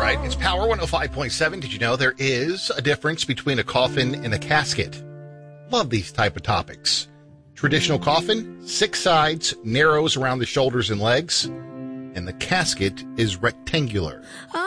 right, it's Power 105.7. Did you know there is a difference between a coffin and a casket? Love these type of topics. Traditional coffin, 6 sides, narrows around the shoulders and legs, and the casket is rectangular.